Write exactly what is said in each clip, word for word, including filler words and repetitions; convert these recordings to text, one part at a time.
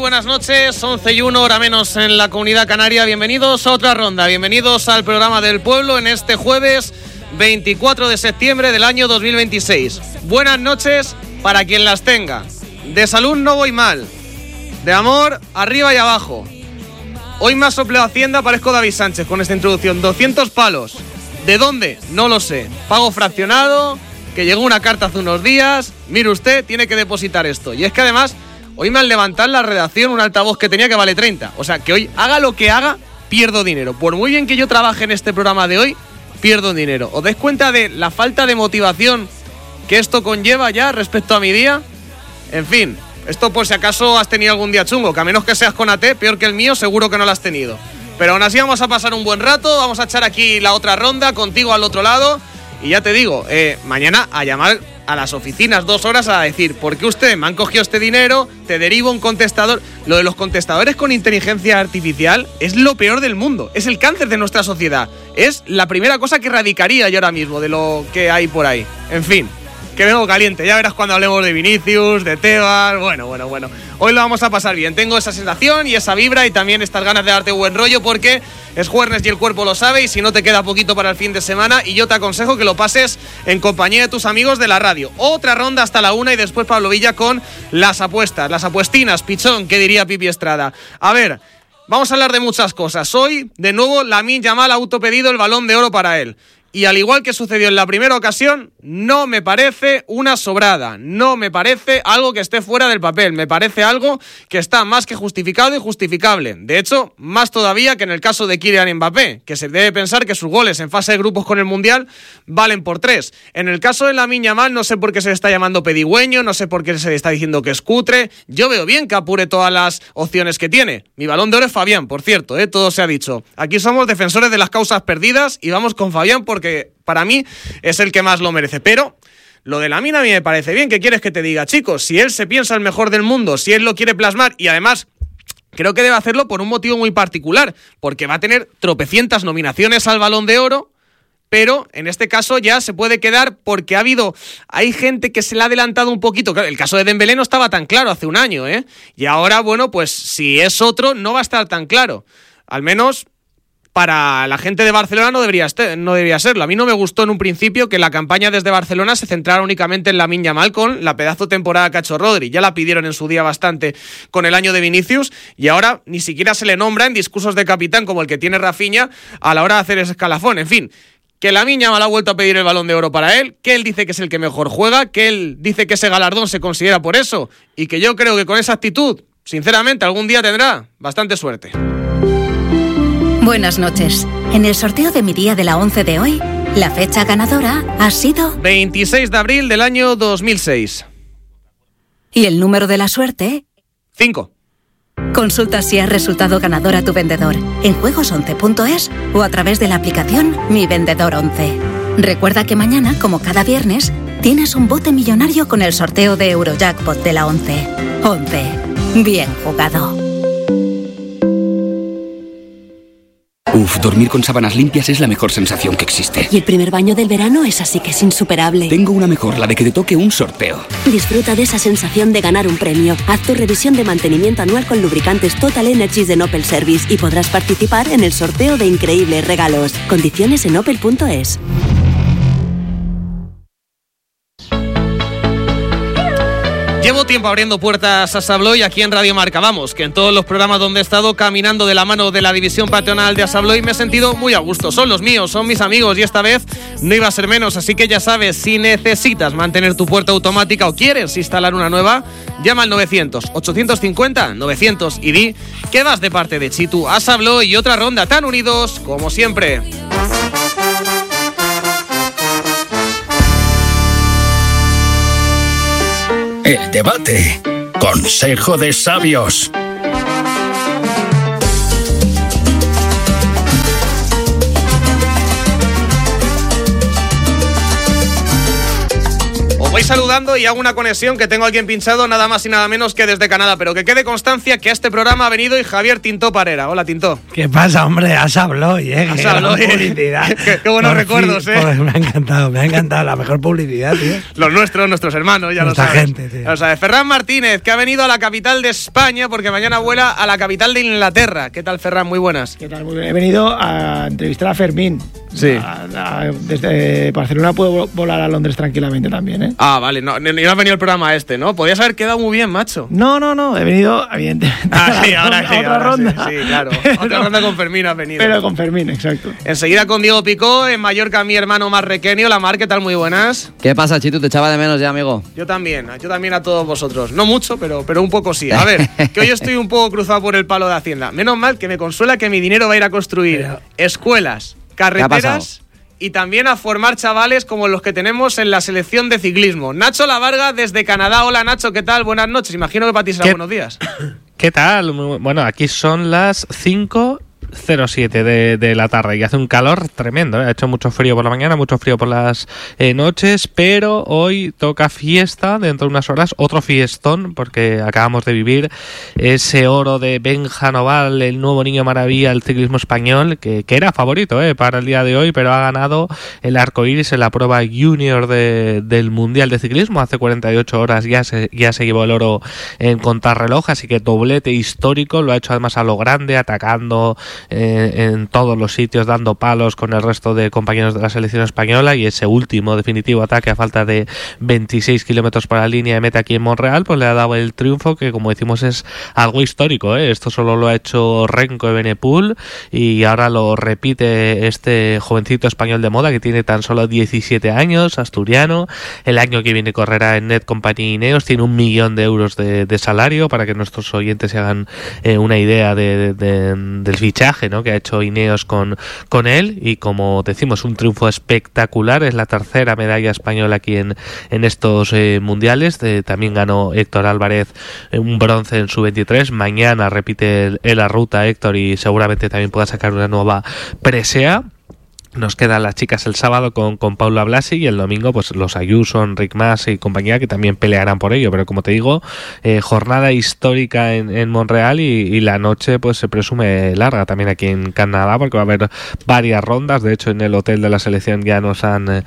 buenas noches, once y uno, hora menos en la Comunidad Canaria. Bienvenidos a otra ronda, bienvenidos al programa del pueblo en este jueves veinticuatro de septiembre del año dos mil veintiséis. Buenas noches para quien las tenga. De salud no voy mal, de amor arriba y abajo. Hoy me ha soplado Hacienda, parezco David Sánchez con esta introducción. doscientos palos. ¿De dónde? No lo sé. Pago fraccionado, que llegó una carta hace unos días. Mire usted, tiene que depositar esto. Y es que además, hoy me han levantado en la redacción un altavoz que tenía que vale treinta. O sea, que hoy, haga lo que haga, pierdo dinero. Por muy bien que yo trabaje en este programa de hoy, pierdo dinero. ¿Os dais cuenta de la falta de motivación que esto conlleva ya respecto a mi día? En fin, esto por si acaso has tenido algún día chungo, que a menos que seas con A T, peor que el mío, seguro que no lo has tenido. Pero aún así vamos a pasar un buen rato, vamos a echar aquí la otra ronda, contigo al otro lado. Y ya te digo, eh, mañana a llamar a las oficinas dos horas a decir, ¿por qué ustedes me han cogido este dinero? Te derivo un contestador. Lo de los contestadores con inteligencia artificial es lo peor del mundo, es el cáncer de nuestra sociedad. Es la primera cosa que erradicaría yo ahora mismo de lo que hay por ahí. En fin, que vengo caliente, ya verás cuando hablemos de Vinicius, de Tebas, bueno, bueno, bueno. Hoy lo vamos a pasar bien, tengo esa sensación y esa vibra y también estas ganas de darte buen rollo porque es jueves y el cuerpo lo sabe y si no te queda poquito para el fin de semana y yo te aconsejo que lo pases en compañía de tus amigos de la radio. Otra ronda hasta la una y después Pablo Villa con las apuestas, las apuestinas, pichón, que diría Pipi Estrada. A ver, vamos a hablar de muchas cosas. Hoy, de nuevo, Lamine Yamal ha autopedido el Balón de Oro para él. Y al igual que sucedió en la primera ocasión, no me parece una sobrada, no me parece algo que esté fuera del papel, me parece algo que está más que justificado y justificable. De hecho, más todavía que en el caso de Kylian Mbappé, que se debe pensar que sus goles en fase de grupos con el Mundial valen por tres. En el caso de Lamine Yamal, no sé por qué se le está llamando pedigüeño, no sé por qué se le está diciendo que es cutre. Yo veo bien que apure todas las opciones que tiene. Mi Balón de Oro es Fabián, por cierto, ¿eh? Todo se ha dicho. Aquí somos defensores de las causas perdidas y vamos con Fabián porque que para mí es el que más lo merece, pero lo de Lamine a mí me parece bien. ¿Qué quieres que te diga, chicos? Si él se piensa el mejor del mundo, si él lo quiere plasmar y además creo que debe hacerlo por un motivo muy particular, porque va a tener tropecientas nominaciones al Balón de Oro, pero en este caso ya se puede quedar porque ha habido, hay gente que se le ha adelantado un poquito. Claro, el caso de Dembélé no estaba tan claro hace un año, ¿eh? Y ahora, bueno, pues si es otro no va a estar tan claro, al menos para la gente de Barcelona no debería, este, no debería serlo. A mí no me gustó en un principio que la campaña desde Barcelona se centrara únicamente en Lamine Yamal con la pedazo temporada que ha hecho Rodri. Ya la pidieron en su día bastante con el año de Vinicius y ahora ni siquiera se le nombra en discursos de capitán como el que tiene Rafinha a la hora de hacer ese escalafón. En fin, que Lamine Yamal ha vuelto a pedir el Balón de Oro para él, que él dice que es el que mejor juega, que él dice que ese galardón se considera por eso y que yo creo que con esa actitud, sinceramente, algún día tendrá bastante suerte. Buenas noches. En el sorteo de mi día de la once de hoy, la fecha ganadora ha sido veintiséis de abril del año dos mil seis. ¿Y el número de la suerte? cinco. Consulta si has resultado ganador a tu vendedor en juegos once punto es o a través de la aplicación Mi Vendedor once. Recuerda que mañana, como cada viernes, tienes un bote millonario con el sorteo de Eurojackpot de la once. once. Bien jugado. Uf, dormir con sábanas limpias es la mejor sensación que existe. Y el primer baño del verano es así que es insuperable. Tengo una mejor, la de que te toque un sorteo. Disfruta de esa sensación de ganar un premio. Haz tu revisión de mantenimiento anual con lubricantes Total Energies de Opel Service y podrás participar en el sorteo de increíbles regalos. Condiciones en opel punto es. Llevo tiempo abriendo puertas a Sabloy aquí en Radio Marca. Vamos, que en todos los programas donde he estado caminando de la mano de la división patronal de Sabloy me he sentido muy a gusto. Son los míos, son mis amigos y esta vez no iba a ser menos. Así que ya sabes, si necesitas mantener tu puerta automática o quieres instalar una nueva, llama al novecientos, ochocientos cincuenta, novecientos y di que vas de parte de Chitu a Sabloy y otra ronda tan unidos como siempre. El debate. Consejo de sabios. Os vais saludando y hago una conexión que tengo aquí en pinchado nada más y nada menos que desde Canadá, pero que quede constancia que a este programa ha venido y Javier Tintó Parera. Hola, Tintó. ¿Qué pasa, hombre? Has hablado, ¿eh? Has hablado, ¿eh? Publicidad. qué, qué buenos Por recuerdos, fin, ¿eh? Pues me ha encantado, me ha encantado. La mejor publicidad, tío. Los nuestros, nuestros hermanos, ya Nuestra lo sabes. gente, tío. Ya lo sabes. Ferran Martínez, que ha venido a la capital de España porque mañana vuela a la capital de Inglaterra. ¿Qué tal, Ferran? Muy buenas. ¿Qué tal? Muy bien. He venido a entrevistar a Fermín. Sí. A, a, desde Barcelona puedo volar a Londres tranquilamente también, ¿eh? Ah, vale. No, no, no has venido el programa este, ¿no? Podías haber quedado muy bien, macho. No, no, no. He venido, evidentemente. Ah, sí, ahora sí. A otra ahora ronda. Sí, sí, claro. Pero, otra ronda con Fermín has venido. Pero con Fermín, exacto. Enseguida con Diego Picó, en Mallorca mi hermano más requenio, la Mar, ¿qué tal? Muy buenas. ¿Qué pasa, Chitu? Te echaba de menos ya, amigo. Yo también, yo también a todos vosotros. No mucho, pero, pero un poco sí. A ver, que hoy estoy un poco cruzado por el palo de Hacienda. Menos mal que me consuela que mi dinero va a ir a construir pero... escuelas, carreteras y también a formar chavales como los que tenemos en la selección de ciclismo. Nacho Lavarga desde Canadá. Hola, Nacho, ¿qué tal? Buenas noches. Imagino que para ti será buenos días. ¿Qué tal? Bueno, aquí son las cinco cero siete de, de la tarde y hace un calor tremendo, ¿eh? Ha hecho mucho frío por la mañana, mucho frío por las eh, noches, pero hoy toca fiesta, dentro de unas horas, otro fiestón, porque acabamos de vivir ese oro de Benja Noval, el nuevo niño maravilla del ciclismo español, que, que era favorito ¿eh? para el día de hoy, pero ha ganado el arcoiris en la prueba junior de, del Mundial de Ciclismo. Hace cuarenta y ocho horas ya se, ya se llevó el oro en contrarreloj, así que doblete histórico, lo ha hecho además a lo grande, atacando Eh, en todos los sitios, dando palos con el resto de compañeros de la selección española, y ese último definitivo ataque a falta de veintiséis kilómetros para la línea de meta aquí en Montreal pues le ha dado el triunfo, que como decimos es algo histórico, ¿eh? Esto solo lo ha hecho Renko de Benepul y ahora lo repite este jovencito español de moda que tiene tan solo diecisiete años, asturiano. El año que viene correrá en Net Company Ineos, tiene un millón de euros de, de salario, para que nuestros oyentes se hagan eh, una idea de, de, de, del fichaje, ¿no? que ha hecho Ineos con, con él, y como decimos, un triunfo espectacular. Es la tercera medalla española aquí en, en estos eh, mundiales. De, también ganó Héctor Álvarez eh, un bronce en su veintitrés. Mañana repite el, el la ruta Héctor y seguramente también pueda sacar una nueva presea. Nos quedan las chicas el sábado con, con Paula Blasi, y el domingo pues los Ayuso, Enric Mas y compañía, que también pelearán por ello. Pero como te digo, eh, jornada histórica en, en Montreal, y, y la noche pues se presume larga también aquí en Canadá, porque va a haber varias rondas. De hecho, en el hotel de la selección ya nos han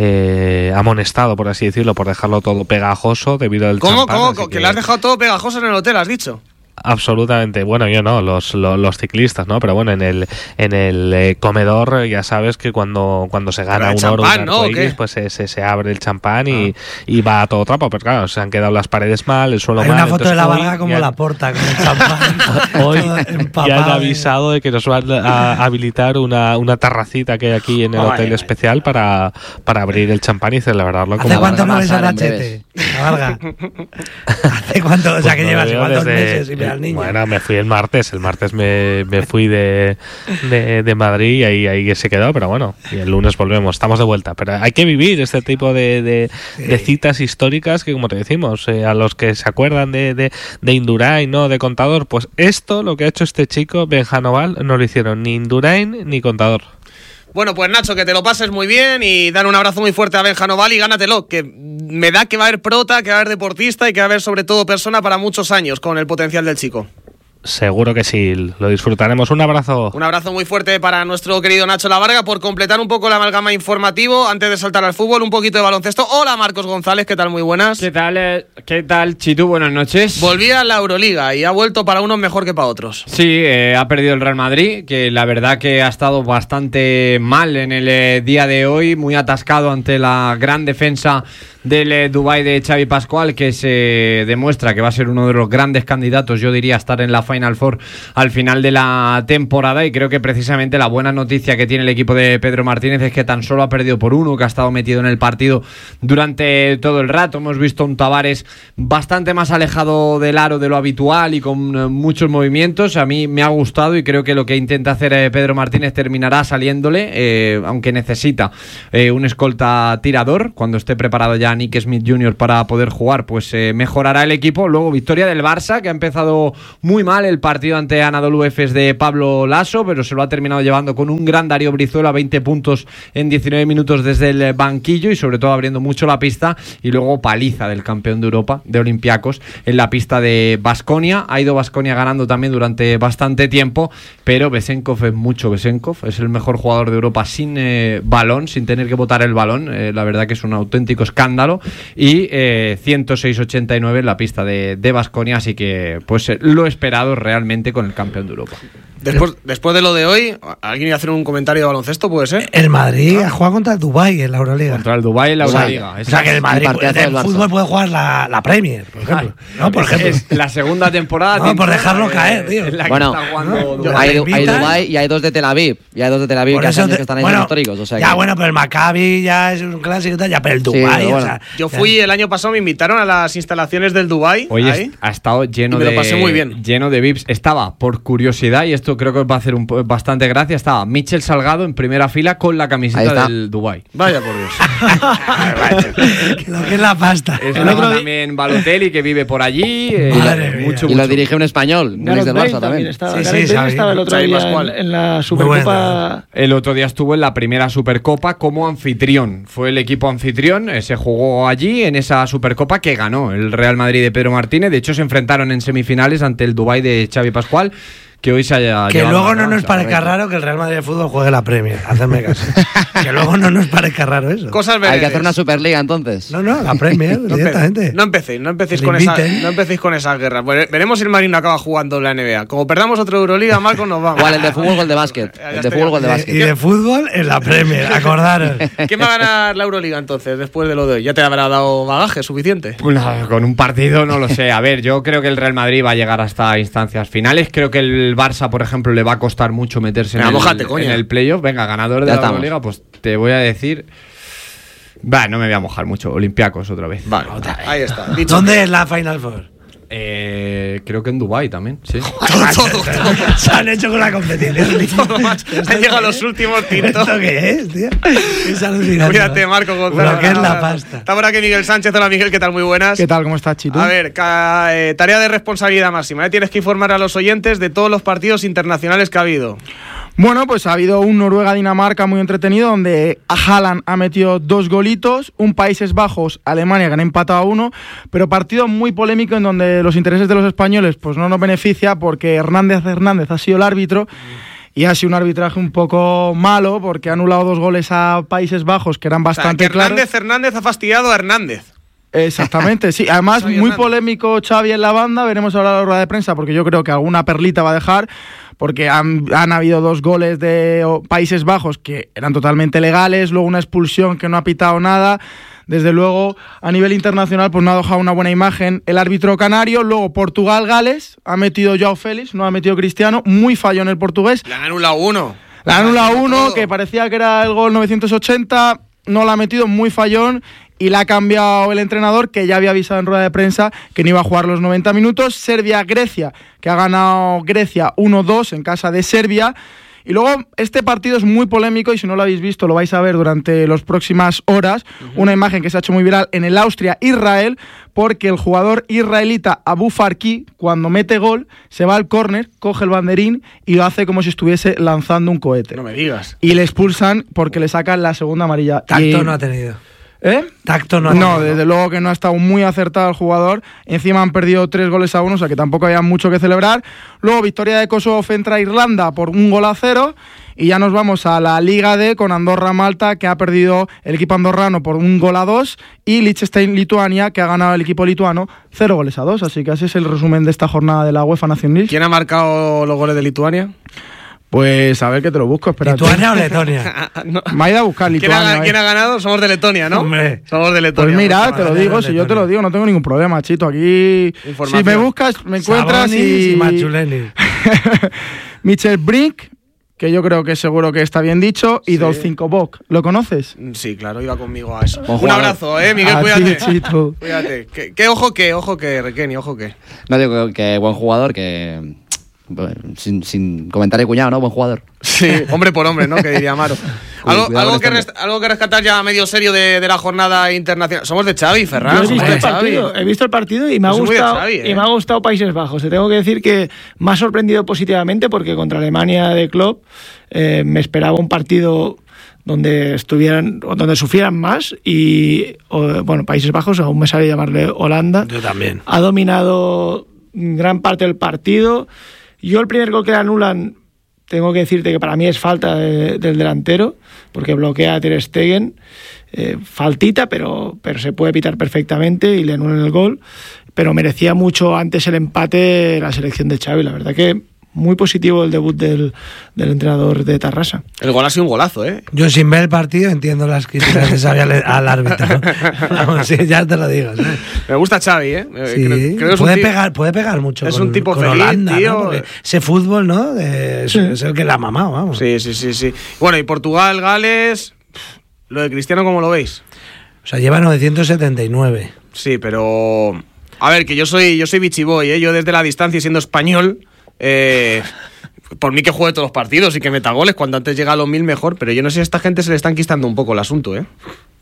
eh, amonestado, por así decirlo, por dejarlo todo pegajoso debido al ¿Cómo? champán. ¿Cómo? ¿Que, que lo has dejado todo pegajoso en el hotel, has dicho? Absolutamente, bueno, yo no, los, los, los ciclistas, ¿no? Pero bueno, en el en el eh, comedor ya sabes que cuando, cuando se gana un oro, un ¿no? pues se, se, se abre el champán y, ah. y va a todo trapo. Pero claro, se han quedado las paredes mal, el suelo Hay mal. Hay una foto de la Varga como ya, la porta con el champán. Hoy ya han avisado de que nos van a habilitar una, una terracita que hay aquí en el hotel ay, especial ay. para para abrir el champán y celebrarlo. ¿Hace cuánto no ves a Rachete, la Varga? ¿Hace cuánto? O sea, pues que llevas igual dos meses y al niño. Bueno, me fui el martes, el martes me, me fui de, de, de Madrid y ahí, ahí se quedó, pero bueno, y el lunes volvemos, estamos de vuelta. Pero hay que vivir este tipo de, de, sí. de citas históricas que, como te decimos, eh, a los que se acuerdan de, de, de Indurain, ¿no? De Contador, pues esto, lo que ha hecho este chico, Benja Noval, no lo hicieron ni Indurain ni Contador. Bueno, pues Nacho, que te lo pases muy bien y dar un abrazo muy fuerte a Benja Noval y gánatelo, que me da que va a haber prota, que va a haber deportista y que va a haber sobre todo persona para muchos años con el potencial del chico. Seguro que sí, lo disfrutaremos. Un abrazo. Un abrazo muy fuerte para nuestro querido Nacho Lavarga. Por completar un poco la amalgama informativo, antes de saltar al fútbol, un poquito de baloncesto. Hola, Marcos González, ¿qué tal? Muy buenas. ¿Qué tal, eh, qué tal, Chitu? Buenas noches. Volvía a la Euroliga y ha vuelto para unos mejor que para otros. Sí, eh, ha perdido el Real Madrid, que la verdad que ha estado bastante mal en el eh, día de hoy, muy atascado ante la gran defensa del eh, Dubái de Xavi Pascual, que se demuestra que va a ser uno de los grandes candidatos, yo diría, a estar en la Final Four al final de la temporada. Y creo que precisamente la buena noticia que tiene el equipo de Pedro Martínez es que tan solo ha perdido por uno, que ha estado metido en el partido durante todo el rato. Hemos visto un Tavares bastante más alejado del aro de lo habitual y con eh, muchos movimientos. A mí me ha gustado y creo que lo que intenta hacer eh, Pedro Martínez terminará saliéndole, eh, aunque necesita eh, un escolta tirador cuando esté preparado ya a Nick Smith junior para poder jugar, pues eh, mejorará el equipo. Luego victoria del Barça, que ha empezado muy mal el partido ante Anadolu Efes de Pablo Lasso, pero se lo ha terminado llevando con un gran Darío Brizuela, veinte puntos en diecinueve minutos desde el banquillo y sobre todo abriendo mucho la pista. Y luego paliza del campeón de Europa, de Olympiacos, en la pista de Baskonia. Ha ido Baskonia ganando también durante bastante tiempo, pero Besenkov es mucho Besenkov, es el mejor jugador de Europa sin eh, balón, sin tener que botar el balón. Eh, la verdad que es un auténtico escándalo. Y eh, ciento seis ochenta y nueve en la pista de Baskonia, así que pues eh, lo esperado realmente con el campeón de Europa. Después, después de lo de hoy, ¿alguien iba a hacer un comentario de baloncesto? ¿Puede ser? El Madrid ha jugado contra el Dubái en la Euroliga. Contra el Dubái en la Euroliga. O sea, o sea que el Madrid el el fútbol puede jugar la, la Premier, por ejemplo. Ay, no, por ejemplo. Es la segunda temporada. No, por dejarlo eh, caer, tío. Bueno, no, hay, hay Dubái y hay dos de Tel Aviv. Y hay dos de Tel Aviv que, hace años que están ahí bueno, históricos. O sea ya, que... bueno, pero el Maccabi ya es un clásico y tal, ya, pero el Dubái. Sí, bueno. O sea, yo fui el año pasado, me invitaron a las instalaciones del Dubái. Oye, ha estado lleno de. Me lo pasé muy bien. Lleno de V I Ps. Estaba, por curiosidad, y esto creo que os va a hacer un bastante gracia, estaba Michel Salgado en primera fila con la camiseta del Dubái. Vaya por Dios. Lo que es la pasta. Es el otro también Balotelli, que vive por allí. Eh, mucho, y mucho. lo dirige un español, un ex del Barça también. Estaba, sí, sí, estaba el otro día en, en la Supercopa. El otro día estuvo en la primera Supercopa como anfitrión. Fue el equipo anfitrión, eh, se jugó allí en esa Supercopa que ganó el Real Madrid de Pedro Martínez. De hecho, se enfrentaron en semifinales ante el Dubái de Xavi Pascual. Que hoy se haya que luego no nos parezca raro que el Real Madrid de fútbol juegue la Premier. Hacedme caso. Que luego no nos parezca raro eso. Cosas Hay que hacer una Superliga entonces. No, no, la Premier, no directamente. No empecéis, no empecéis con esa, no empecéis con esas guerras. Pues veremos si el Madrid no acaba jugando la N B A. Como perdamos otra Euroliga, Marcos, nos vamos. Igual el de fútbol o el de básquet. El de fútbol o el de básquet. Y de fútbol en la Premier, acordaros. ¿Quién va a ganar la Euroliga entonces después de lo de hoy? ¿Ya te habrá dado bagaje suficiente? Pues no, con un partido no lo sé. A ver, yo creo que el Real Madrid va a llegar hasta instancias finales. Creo que el Barça, por ejemplo, le va a costar mucho meterse Venga, en, el, mojate, en el playoff. Venga, ganador de ya la Euroliga, pues te voy a decir... Va, no me voy a mojar mucho. Olympiacos otra vez. Vale, ahí está. Dicho ¿Dónde que... es la Final Four? Eh, creo que en Dubái también, sí. todo, todo, todo. Se han hecho con la competición. Todo, han llegado los últimos tintos. ¿Esto qué es, tío? Es alucinante. Cuídate, Marco González. Lo que es la pasta. Está por aquí Miguel Sánchez. Hola, Miguel, ¿qué tal? Muy buenas. ¿Qué tal? ¿Cómo estás, Chito? A ver, ca- eh, tarea de responsabilidad máxima. ¿eh? Tienes que informar a los oyentes de todos los partidos internacionales que ha habido. Bueno, pues ha habido un Noruega-Dinamarca muy entretenido donde Haaland ha metido dos golitos, un Países Bajos-Alemania que han empatado a uno, pero partido muy polémico en donde los intereses de los españoles pues no nos beneficia porque Hernández Hernández ha sido el árbitro y ha sido un arbitraje un poco malo porque ha anulado dos goles a Países Bajos que eran bastante o sea, que Hernández claros. Hernández ha fastidiado a Hernández. Exactamente, sí. Además, muy Hernández. Polémico Xavi en la banda. Veremos ahora la rueda de prensa porque yo creo que alguna perlita va a dejar porque han, han habido dos goles de Países Bajos que eran totalmente legales, luego una expulsión que no ha pitado nada. Desde luego, a nivel internacional, pues no ha dejado una buena imagen el árbitro canario. Luego, Portugal-Gales, ha metido Joao Félix, no ha metido Cristiano. Muy fallo en el portugués. Le han anulado uno. Le han anulado uno, que parecía que era el gol novecientos ochenta. No la ha metido, muy fallón. Y la ha cambiado el entrenador, que ya había avisado en rueda de prensa que no iba a jugar los noventa minutos. Serbia-Grecia, que ha ganado Grecia uno dos en casa de Serbia. Y luego, este partido es muy polémico y si no lo habéis visto lo vais a ver durante las próximas horas. Uh-huh. Una imagen que se ha hecho muy viral en el Austria-Israel, porque el jugador israelita Abu Farki, cuando mete gol, se va al córner, coge el banderín y lo hace como si estuviese lanzando un cohete. No me digas. Y le expulsan porque le sacan la segunda amarilla. Tacto y... no ha tenido. ¿Eh? Tacto no ha No, desde luego que no ha estado muy acertado el jugador. Encima han perdido tres goles a uno, o sea que tampoco había mucho que celebrar. Luego victoria de Kosovo frente a Irlanda por un gol a cero. Y ya nos vamos a la Liga D con Andorra-Malta, que ha perdido el equipo andorrano por un gol a dos. Y Liechtenstein-Lituania, que ha ganado el equipo lituano cero goles a dos. Así que ese es el resumen de esta jornada de la UEFA Nations League. ¿Quién ha marcado los goles de Lituania? Pues a ver que te lo busco, espérate. ¿Lituania o Letonia? no. Me ha ido a buscar Lituania. ¿Quién ha, ¿Quién ha ganado? Somos de Letonia, ¿no? Hombre. Somos de Letonia. Pues mira, te lo digo, si yo te lo digo, no tengo ningún problema, Chito. Aquí, si me buscas, me encuentras. Sabonis y... y Machuleni. Michel Brink, que yo creo que seguro que está bien dicho, y sí. Dolcinko Bok. ¿Lo conoces? Sí, claro, iba conmigo a eso. Ojo, un abrazo, ¿eh, Miguel? A cuídate. Ti, Chito. Cuídate. ¿Qué, ¿Qué ojo qué? Ojo qué, Requeni, ojo qué. No digo que buen jugador, que... Sin, sin comentario cuñado, ¿no? Buen jugador. Sí, hombre por hombre, ¿no? Que diría Amaro. algo, algo, que rest, algo que rescatar ya medio serio de, de la jornada internacional. Somos de Xavi, Ferran. Yo he visto, de el partido, Xavi. he visto el partido y me, ha gustado, Xavi, ¿eh? y me ha gustado Países Bajos. Te tengo que decir que me ha sorprendido positivamente porque contra Alemania de Klopp eh, me esperaba un partido donde estuvieran, donde sufrieran más y o, bueno, Países Bajos, aún me sale llamarle Holanda. Yo también. Ha dominado gran parte del partido. Yo el primer gol que le anulan, tengo que decirte que para mí es falta de, del delantero, porque bloquea a Ter Stegen, eh, faltita, pero, pero se puede pitar perfectamente y le anulan el gol, pero merecía mucho antes el empate la selección de Xavi, la verdad que muy positivo el debut del, del entrenador de Tarrasa. El gol ha sido un golazo, ¿eh? Yo sin ver el partido entiendo las críticas que sabía al, al árbitro. Vamos, sí, ya te lo digo. ¿Sabes? Me gusta Xavi, ¿eh? Sí, creo, creo que puede, es un pegar, puede pegar mucho es con, un tipo con feliz, Holanda, tío. ¿no? Porque ese fútbol, ¿no? De, es, sí. es el que la ha mamado, vamos. Sí, sí, sí, sí. Bueno, y Portugal, Gales, lo de Cristiano, ¿cómo lo veis? O sea, lleva novecientos setenta y nueve. Sí, pero... A ver, que yo soy, yo soy bichiboy, ¿eh? Yo desde la distancia, siendo español... Eh... Por mí que juegue todos los partidos y que meta goles, cuando antes llega a los mil mejor, pero yo no sé si a esta gente se le está enquistando un poco el asunto, ¿eh?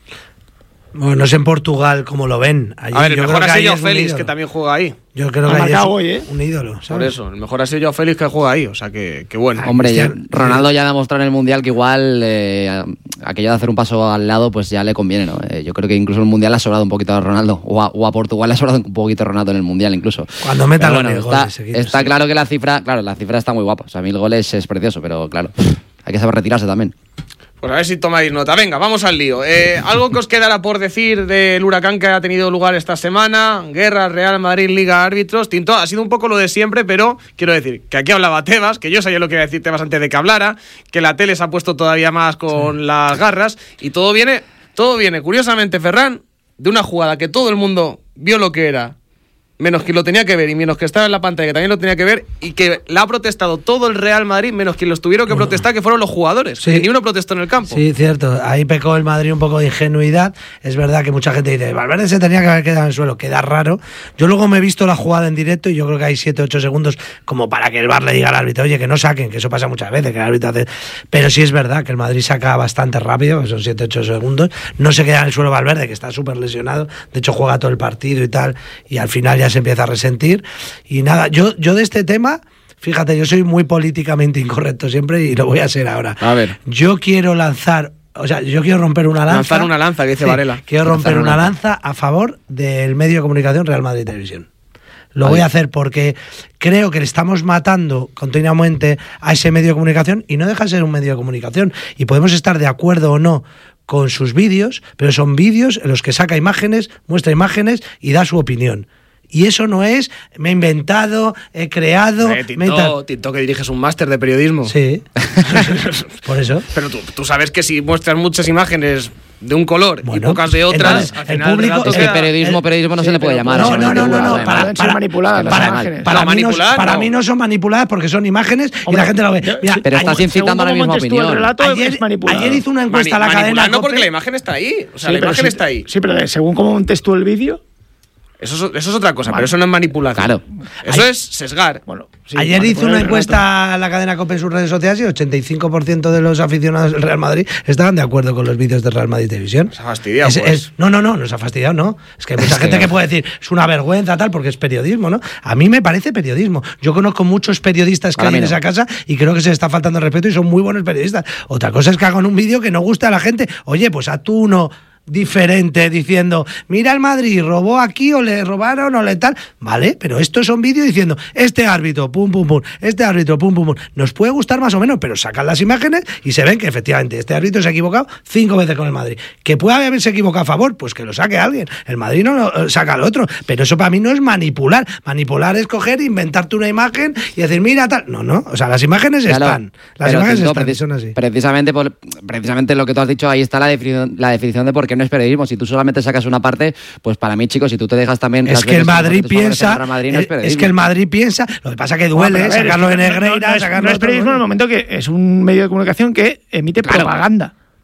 Bueno, no sé en Portugal cómo lo ven. Allí, a ver, el yo mejor creo ha que sido es Félix, que también juega ahí. Yo creo que ahí es hoy, ¿eh? un ídolo, ¿sabes? Por eso, el mejor ha sido Joao Félix, que juega ahí, o sea que, que bueno. Hombre, ya, Ronaldo ya ha demostrado en el Mundial que igual eh, aquello de hacer un paso al lado pues ya le conviene, ¿no? Eh, yo creo que incluso el Mundial le ha sobrado un poquito a Ronaldo, o a, o a Portugal le ha sobrado un poquito a Ronaldo en el Mundial incluso. Cuando meta los bueno, mil está, goles seguidos, está sí. claro que la cifra, claro, la cifra está muy guapa, o sea, mil goles es precioso, pero claro, hay que saber retirarse también. Pues a ver si tomáis nota. Venga, vamos al lío. Eh, ¿Algo que os quedará por decir del huracán que ha tenido lugar esta semana? Guerra, Real Madrid, Liga, árbitros. Tinto, ha sido un poco lo de siempre, pero quiero decir que aquí hablaba Tebas, que yo sabía lo que iba a decir Tebas antes de que hablara, que la tele se ha puesto todavía más con sí. las garras, y todo viene, todo viene, curiosamente, Ferran, de una jugada que todo el mundo vio lo que era, menos quien lo tenía que ver y menos que estaba en la pantalla que también lo tenía que ver, y que la ha protestado todo el Real Madrid menos quien los tuvieron que protestar, que fueron los jugadores, sí. que ni uno protestó en el campo. Sí, cierto, ahí pecó el Madrid un poco de ingenuidad. Es verdad que mucha gente dice Valverde se tenía que haber quedado en el suelo, queda raro. Yo luego me he visto la jugada en directo y yo creo que hay siete ocho segundos como para que el V A R le diga al árbitro, oye, que no saquen, que eso pasa muchas veces, que el árbitro hace... Pero sí es verdad que el Madrid saca bastante rápido, que son siete ocho segundos, no se queda en el suelo Valverde, que está súper lesionado, de hecho juega todo el partido y tal, y al final ya se empieza a resentir. Y nada, yo, yo de este tema, fíjate, yo soy muy políticamente incorrecto siempre y lo voy a ser ahora. A ver. Yo quiero lanzar, o sea, yo quiero romper una lanza. Lanzar una lanza, que dice sí, Varela. Quiero romper una, una lanza a favor del medio de comunicación Real Madrid Televisión. Lo Ahí. voy a hacer porque creo que le estamos matando continuamente a ese medio de comunicación y no deja de ser un medio de comunicación. Y podemos estar de acuerdo o no con sus vídeos, pero son vídeos en los que saca imágenes, muestra imágenes y da su opinión. Y eso no es, me he inventado, he creado... Eh, Tinto, me he Tinto, que diriges un máster de periodismo. Sí, por eso. Pero tú, tú sabes que si muestras muchas imágenes de un color bueno, y pocas de otras, entonces, al el final público... Es que periodismo, el, periodismo no el, se le puede llamar. No, no, no, no, no, para, para, para, manipuladas para, las imágenes. Para, no, mí, no, para no. mí no son manipuladas porque son imágenes. Hombre, y la gente lo ve. Mira, pero estás incitando a la misma opinión. Relato, ayer, ayer hizo una encuesta Mani, a la cadena... No, porque la imagen está ahí. O sea, sí, la imagen sí, está ahí. Sí, pero según cómo montes tú el vídeo... Eso es, eso es otra cosa, vale. Pero eso no es manipulación. Claro. Eso Ayer, es sesgar. Bueno, sí, ayer hizo una encuesta a la cadena COPE en sus redes sociales y ochenta y cinco por ciento de los aficionados del Real Madrid estaban de acuerdo con los vídeos de Real Madrid Televisión. Se ha fastidiado, es, pues. es, No, no, no, nos ha fastidiado, no. Es que hay mucha es gente que, que puede decir, es una vergüenza, tal, porque es periodismo, ¿no? A mí me parece periodismo. Yo conozco muchos periodistas que hay en esa casa y creo que se les está faltando el respeto y son muy buenos periodistas. Otra cosa es que hagan un vídeo que no gusta a la gente. Oye, pues a tú uno... diferente diciendo mira el Madrid robó aquí o le robaron o le tal, vale, pero estos son vídeos diciendo este árbitro pum pum pum, este árbitro pum pum pum, nos puede gustar más o menos, pero sacan las imágenes y se ven que efectivamente este árbitro se ha equivocado cinco veces con el Madrid, que puede haberse equivocado a favor, pues que lo saque alguien, el Madrid no lo saca al otro, pero eso para mí no es manipular, manipular es coger, inventarte una imagen y decir mira tal, no, no, o sea las imágenes claro, están, las imágenes no, están, precis- son así. Precisamente, por, precisamente lo que tú has dicho, ahí está la definición, la definición de por qué no es periodismo. Si tú solamente sacas una parte, pues para mí, chicos, si tú te dejas también... Es que el Madrid piensa... Madrid, no es, es que el Madrid piensa... Lo que pasa que duele no, ver, sacarlo de Negreira... No, no, sacarlo no es periodismo en el momento que es un medio de comunicación que emite claro. propaganda.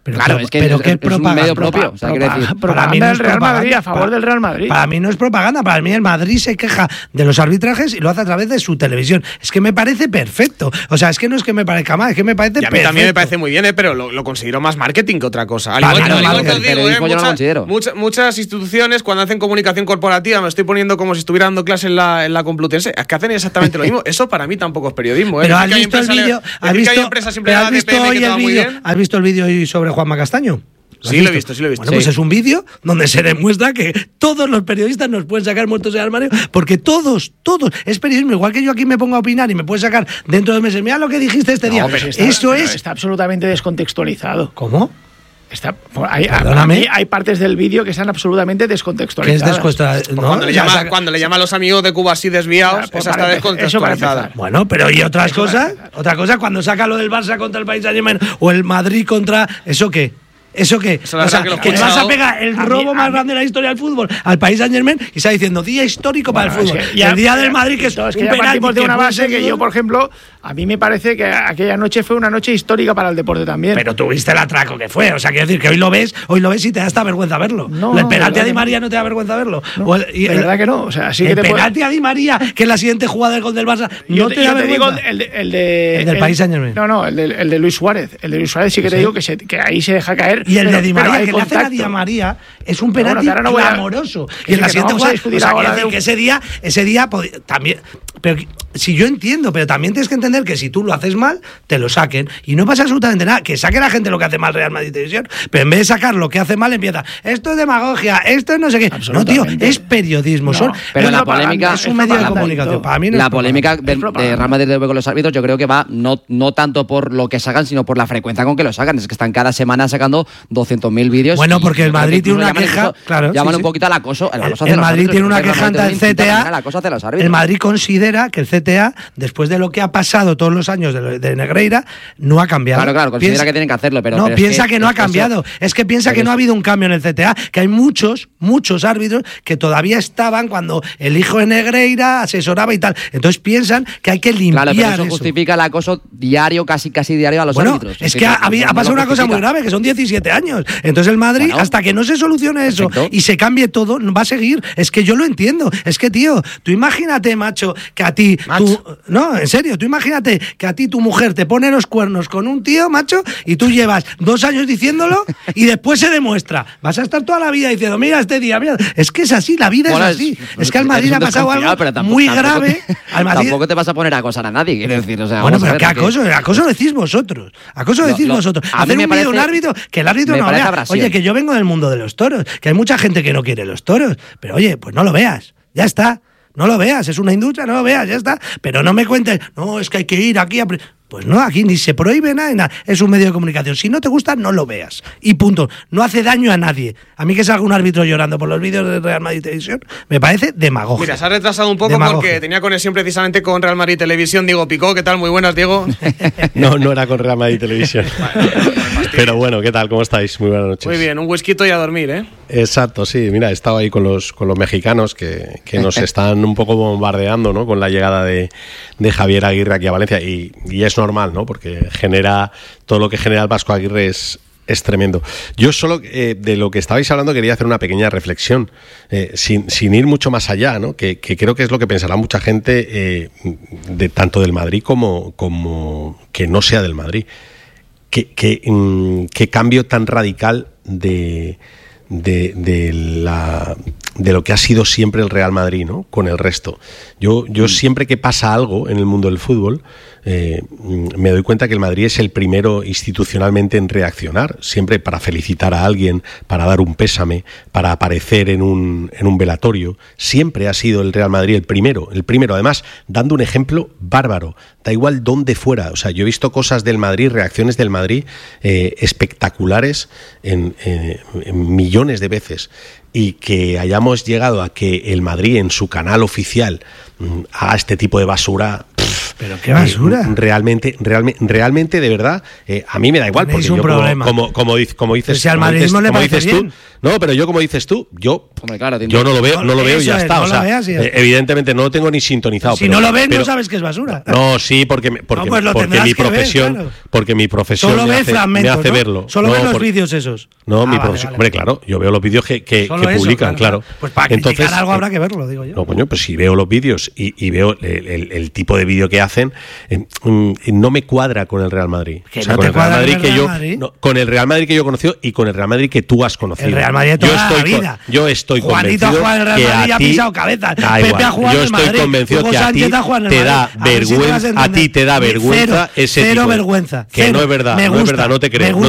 Pero, claro, pero, es que pero es, ¿qué es propaganda? un medio propio. O sea, quiero decir, para mí no es Real Madrid a favor para, del Real Madrid. Para mí no es propaganda. Para mí el Madrid se queja de los arbitrajes y lo hace a través de su televisión. Es que me parece perfecto. O sea, es que no es que me parezca mal, es que me parece y a mí perfecto. también me parece muy bien, ¿eh? Pero lo, lo considero más marketing que otra cosa. Al Para igual, mí no, al igual vale, que os digo, ¿eh? muchas, muchas, muchas instituciones cuando hacen comunicación corporativa, me estoy poniendo como si estuviera dando clase en la, en la Complutense, es que hacen exactamente lo mismo. Eso para mí tampoco es periodismo, ¿eh? Pero Decir has visto el vídeo, has visto, has visto hoy el vídeo, has visto el vídeo hoy sobre Juanma Castaño. Sí, lo he visto, sí lo he visto. Bueno, sí. pues es un vídeo donde se demuestra que todos los periodistas nos pueden sacar muertos en el armario, porque todos, todos, es periodismo. Igual que yo aquí me pongo a opinar y me puedes sacar dentro de dos meses, mira lo que dijiste este no, día. Pero está, Eso pero es. Está absolutamente descontextualizado. ¿Cómo? Está, hay, Perdóname. Hay, hay partes del vídeo que están absolutamente descontextualizadas. ¿Qué es descontextualizado? Pues ¿No? cuando, le Ya, llama, saca... cuando le llama a los amigos de Cuba así desviados, pues esa está descontextualizada. Bueno, pero ¿y otras cosas? Otra cosa, cuando saca lo del Barça contra el Paris Saint-Germain o el Madrid contra... ¿Eso qué? ¿Eso qué? Eso la o sea, que, que vas a pegar el a robo mí, más mí. grande de la historia del fútbol al País Saint-Germain y está diciendo día histórico Bueno, para el fútbol. Es que ya, el día del ya, Madrid, que es, no, es que un ya penalti partimos de una que base puso que yo, por ejemplo, a mí me parece que aquella noche fue una noche histórica para el deporte también. Pero tuviste el atraco que fue. O sea, quiero decir que hoy lo ves, hoy lo ves y te da hasta vergüenza verlo. No, el penalti a Di no. María no te da vergüenza verlo. No, o el, y de el, verdad que no. O sea, sí el que te penalti puede... a Di María, que es la siguiente jugada del gol del Barça, Yo no te, te da yo te vergüenza. digo el de, el de El del el, Paris Saint-Germain. No, no, el de, el de Luis Suárez. El de Luis Suárez sí que te ¿Sí? digo que, se, que ahí se deja caer. Y el pero, de Di pero María, hay que le hace a contacto. Di María, es un Pero bueno, penalti que ahora no voy a- clamoroso. que Y en la sí, que siguiente no vamos a jugada, discutir o sea, ahora quiero decir de- que ese día, ese día pod- también. Pero si yo entiendo, pero también tienes que entender que si tú lo haces mal, te lo saquen. Y no pasa absolutamente nada. Que saque la gente lo que hace mal Real Madrid Televisión, pero en vez de sacar lo que hace mal, empieza. Esto es demagogia, esto es no sé qué. No, tío, es periodismo. No, Son, pero es la propaganda, polémica es un medio de comunicación. Para mí no la es polémica de, propaganda. de Real Madrid con los árbitros, yo creo que va no, no tanto por lo que sacan, sino por la frecuencia con que lo sacan. Es que están cada semana sacando doscientos mil vídeos. Bueno, porque y el yo creo Madrid que tiene incluso una llaman queja, incluso- claro, llaman sí, un sí. poquito al acoso. El, El, acoso hacia el los Madrid árbitros, tiene una porque queja ante el realmente C T incitan A. al acoso hacia los árbitros. El Madrid considera que el C T A, después de lo que ha pasado todos los años de, de Negreira, no ha cambiado. Claro, claro, considera Piensa- que tienen que hacerlo, pero. no, pero es piensa que, no ha es eso- cambiado. Es que piensa pero que no ha es- habido un cambio en el C T A, que hay muchos, muchos árbitros que todavía estaban cuando el hijo de Negreira asesoraba y tal. Entonces piensan que hay que limpiar Claro, pero eso, eso. justifica el acoso diario, casi casi diario a los Bueno, árbitros. es que ha, había- ha pasado una cosa muy grave, que son diecisiete años. Entonces el Madrid, Bueno. hasta que no se solucione eso Perfecto. y se cambie todo, va a seguir. Es que yo lo entiendo. Es que, tío, tú imagínate, macho, que a ti... tú- no, en serio, tú imagínate que a ti tu mujer te pone los cuernos con un tío, macho, y tú llevas dos años diciéndolo y después se demuestra. Vas a estar toda la vida diciendo, mira este día, mira... Es que es así, la vida Bueno, es así. Es, es- que al Madrid eres ha un pasado algo desconfiado, pero tampoco- muy tampoco grave. te- Al Madrid... Tampoco te vas a poner a acosar a nadie, quiero decir. O sea, Bueno, vamos a pero ver, ¿qué porque- acoso? Acoso decís vosotros. Acoso Lo- decís lo- vosotros. a mí Hacer me un vídeo de un parece- árbitro, que el árbitro me no parece vea. abrasión. Oye, que yo vengo del mundo de los toros, que hay mucha gente que no quiere los toros. Pero oye, pues no lo veas. Ya está. No lo veas. Es una industria, no lo veas. Ya está. Pero no me cuentes, no, es que hay que ir aquí a... pre-". Pues no, aquí ni se prohíbe nada, ni nada. Es un medio de comunicación. Si no te gusta, no lo veas. Y punto. No hace daño a nadie. A mí que salga un árbitro llorando por los vídeos de Real Madrid Televisión, me parece demagogia. Mira, se ha retrasado un poco Demagogia. porque tenía conexión precisamente con Real Madrid Televisión. Diego Picó, ¿qué tal? Muy buenas, Diego. No, no era con Real Madrid Televisión. Pero bueno, ¿qué tal? ¿Cómo estáis? Muy buenas noches. Muy bien, un whisky y a dormir, ¿eh? Exacto, sí. Mira, he estado ahí con los, con los mexicanos que, que nos están un poco bombardeando, ¿no? Con la llegada de, de Javier Aguirre aquí a Valencia. Y, y es normal, ¿no? Porque genera todo lo que genera el Vasco Aguirre es, es tremendo. Yo solo eh, de lo que estabais hablando quería hacer una pequeña reflexión, eh, sin, sin ir mucho más allá, ¿no? Que, que creo que es lo que pensará mucha gente eh, de tanto del Madrid como, como que no sea del Madrid. ¿Qué, qué, mm, qué cambio tan radical de, de, de, la, de lo que ha sido siempre el Real Madrid, ¿no? Con el resto. Yo, yo siempre que pasa algo en el mundo del fútbol, eh, me doy cuenta que el Madrid es el primero institucionalmente en reaccionar, siempre para felicitar a alguien, para dar un pésame, para aparecer en un, en un velatorio. Siempre ha sido el Real Madrid el primero, el primero, además, dando un ejemplo bárbaro. Da igual dónde fuera. O sea, yo he visto cosas del Madrid, reacciones del Madrid eh, espectaculares en, eh, en millones de veces. Y que hayamos llegado a que el Madrid en su canal oficial mm, haga este tipo de basura, pff, Pero qué basura. Eh, realmente, realmente, realmente, de verdad, eh, a mí me da igual, porque yo como, como, como, dices, como dices, si al como dices, le como dices tú, bien. no, pero yo como dices tú, yo, Hombre, claro, yo no lo veo, no lo veo y ya es, está. No o sea, veas, eh, evidentemente no lo tengo ni sintonizado. Si pero, no lo ves, pero, no sabes que es basura. No, sí, porque, porque, no, pues porque mi profesión, ver, claro. porque mi profesión Solo me ves hace, fragmentos, me hace ¿no? verlo. Solo no, ves los porque, vídeos esos. No, ah, mi vale, profesión, vale, hombre, vale. claro, yo veo los vídeos que, que, que eso, publican, claro. claro. Pues para Entonces, criticar algo habrá que verlo, digo yo. No, coño, pues si veo los vídeos y, y veo el, el, el tipo de vídeo que hacen, eh, no me cuadra con el Real Madrid. Que o sea, no con te el Real Madrid con el que Real yo Madrid. no, con el Real Madrid que yo he conocido y con el Real Madrid que tú has conocido. El Real Madrid toda yo estoy la vida. Con, yo estoy Juanito convencido ha jugado en el Real que Madrid a ha ti pisado cabezas. da Pepe igual. ha jugado Yo en estoy Madrid. convencido Hugo que a ti Sánchez ha jugado en te Madrid. da A ver si vergüenza, me vas a a ti te da cero, vergüenza ese cero tipo. vergüenza. Que Cero. no es verdad, Me no gusta, es verdad, no te creo. me gusta. No